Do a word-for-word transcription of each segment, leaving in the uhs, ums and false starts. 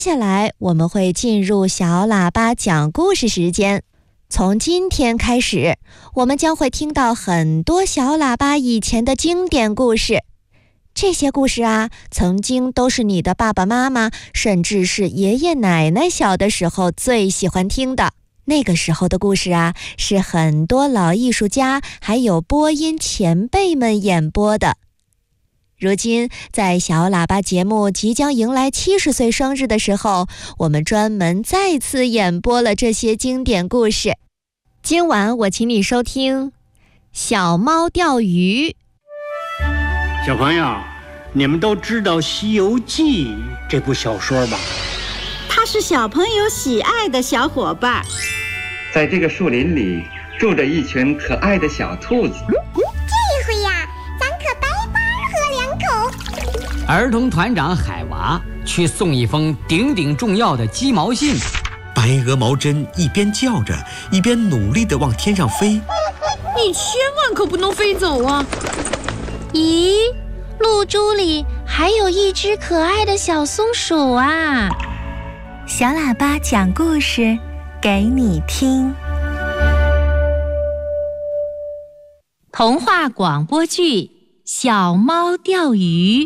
接下来我们会进入小喇叭讲故事时间。从今天开始，我们将会听到很多小喇叭以前的经典故事。这些故事啊，曾经都是你的爸爸妈妈，甚至是爷爷奶奶小的时候最喜欢听的。那个时候的故事啊，是很多老艺术家还有播音前辈们演播的。如今，在小喇叭节目即将迎来七十岁生日的时候，我们专门再次演播了这些经典故事。今晚我请你收听《小猫钓鱼》。 小朋友，你们都知道《西游记》这部小说吧？ 它是小朋友喜爱的小伙伴。 在这个树林里，住着一群可爱的小兔子。 这回呀，咱可白白喝两口。 儿童团长海娃去送一封顶顶重要的鸡毛信。 白鹅毛针一边叫着，一边努力地往天上飞。 你千万可不能飞走啊！ 咦，露珠里还有一只可爱的小松鼠啊！ 小喇叭讲故事给你听。 童话广播剧《小猫钓鱼》。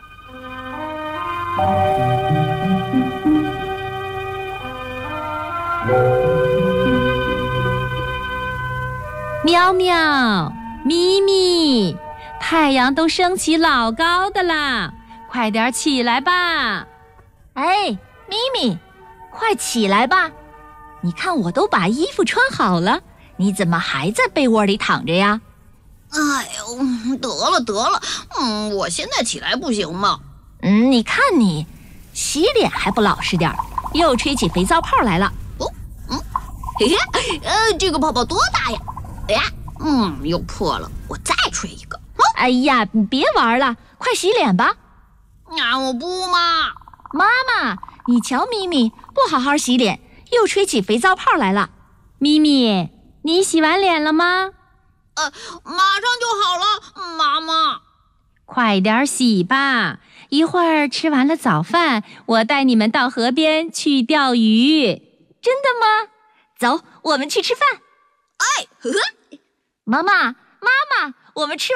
喵喵，咪咪，太阳都升起老高的啦，快点起来吧！ 哎，咪咪，快起来吧！你看我都把衣服穿好了，你怎么还在被窝里躺着呀？ 哎呦，得了得了，嗯，我现在起来不行吗？ 嗯，你看你，洗脸还不老实点儿，又吹起肥皂泡来了。 哦，嗯，嘿嘿，呃，这个泡泡多大呀？哎呀，嗯，又破了，我再吹一个。 哦、哎呀，你别玩了，快洗脸吧！ 啊，我不嘛！ 妈妈，你瞧咪咪不好好洗脸，又吹起肥皂泡来了。 咪咪，你洗完脸了吗？ 呃，马上就好了，妈妈。 快点洗吧，一会儿吃完了早饭，我带你们到河边去钓鱼。 真的吗？走，我们去吃饭。 哎，呵呵， 妈妈，妈妈，我们吃